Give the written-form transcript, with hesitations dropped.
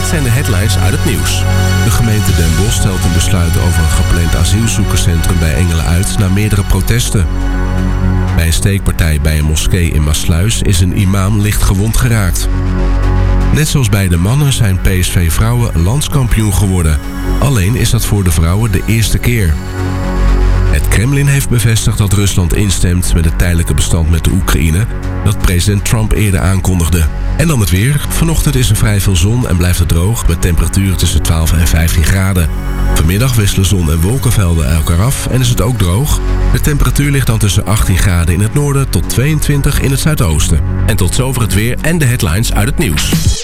dit zijn de headlines uit het nieuws. De gemeente Den Bosch stelt een besluit over een gepland asielzoekerscentrum bij Engelen uit na meerdere protesten. Bij een steekpartij bij een moskee in Maassluis is een imam licht gewond geraakt. Net zoals bij de mannen zijn PSV-vrouwen landskampioen geworden. Alleen is dat voor de vrouwen de eerste keer. Het Kremlin heeft bevestigd dat Rusland instemt met het tijdelijke bestand met de Oekraïne dat president Trump eerder aankondigde. En dan het weer. Vanochtend is er vrij veel zon en blijft het droog met temperaturen tussen 12 en 15 graden. Vanmiddag wisselen zon en wolkenvelden elkaar af en is het ook droog. De temperatuur ligt dan tussen 18 graden in het noorden tot 22 in het zuidoosten. En tot zover het weer en de headlines uit het nieuws.